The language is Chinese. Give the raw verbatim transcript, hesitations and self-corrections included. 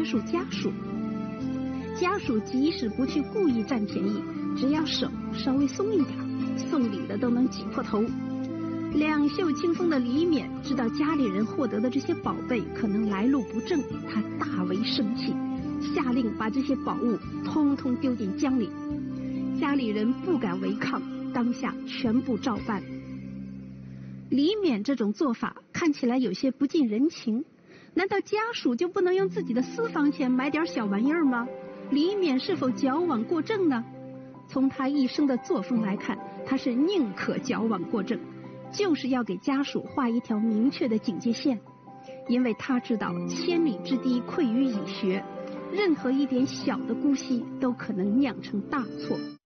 约束家属。家属即使不去故意占便宜，只要手稍微松一点，送礼的都能挤破头。两袖清风的李勉知道家里人获得的这些宝贝可能来路不正，他大为生气，下令把这些宝物通通丢进江里。家里人不敢违抗，当下全部照办。李勉这种做法看起来有些不近人情，难道家属就不能用自己的私房钱买点小玩意儿吗？李勉是否矫枉过正呢？从他一生的作风来看，他是宁可矫枉过正，就是要给家属画一条明确的警戒线，因为他知道千里之堤溃于蚁穴，任何一点小的姑息都可能酿成大错。